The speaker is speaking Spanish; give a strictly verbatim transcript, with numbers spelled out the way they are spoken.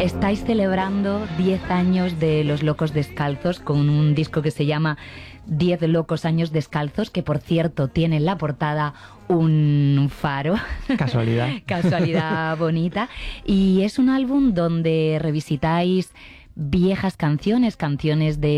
Estáis celebrando diez años de Los Locos Descalzos con un disco que se llama diez Locos Años Descalzos, que por cierto tiene en la portada un faro. Casualidad. Casualidad bonita. Y es un álbum donde revisitáis viejas canciones, canciones de